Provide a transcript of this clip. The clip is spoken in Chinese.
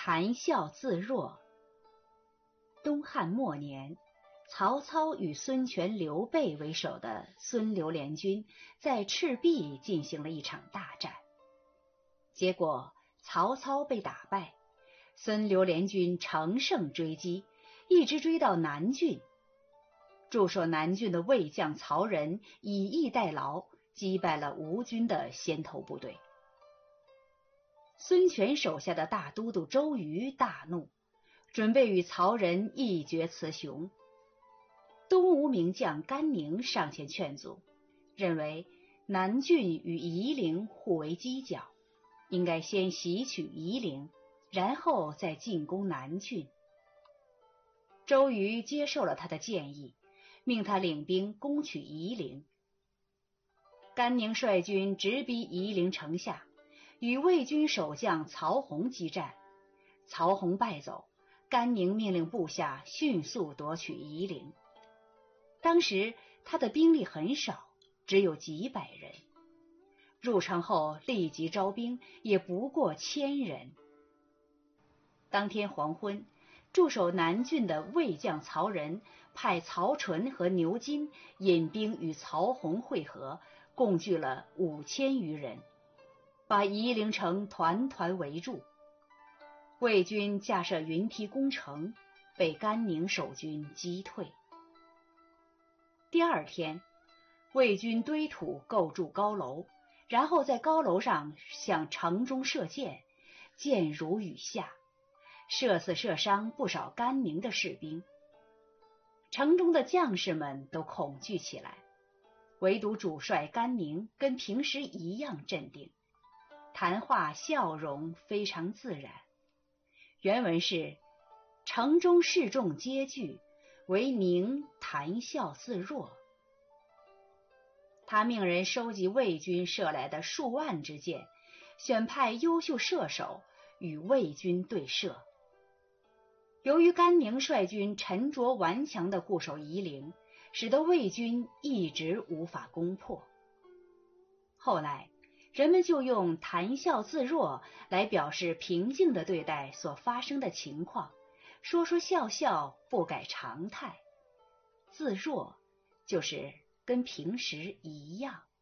谈笑自若。东汉末年，曹操与孙权、刘备为首的孙刘联军在赤壁进行了一场大战，结果曹操被打败，孙刘联军乘胜追击，一直追到南郡。驻守南郡的魏将曹仁以逸待劳，击败了吴军的先头部队。孙权手下的大都督周瑜大怒，准备与曹仁一决雌雄。东吴名将甘宁上前劝阻，认为南郡与夷陵互为犄角，应该先袭取夷陵，然后再进攻南郡。周瑜接受了他的建议，命他领兵攻取夷陵。甘宁率军直逼夷陵城下，与魏军守将曹洪激战，曹洪败走，甘宁命令部下迅速夺取夷陵。当时他的兵力很少，只有几百人，入城后立即招兵，也不过1000人。当天黄昏，驻守南郡的魏将曹仁派曹纯和牛金引兵与曹洪会合，共聚了5000余人，把夷陵城团团围住。魏军架设云梯攻城，被甘宁守军击退。第二天，魏军堆土构筑高楼，然后在高楼上向城中射箭，箭如雨下，射死射伤不少甘宁的士兵。城中的将士们都恐惧起来，唯独主帅甘宁跟平时一样镇定，谈话笑容非常自然。原文是：城中士众皆惧，唯宁谈笑自若。他命人收集魏军射来的数万支箭，选派优秀射手与魏军对射。由于甘宁率军沉着顽强地固守夷陵，使得魏军一直无法攻破。后来人们就用谈笑自若来表示平静地对待所发生的情况，说说笑笑，不改常态。自若就是跟平时一样。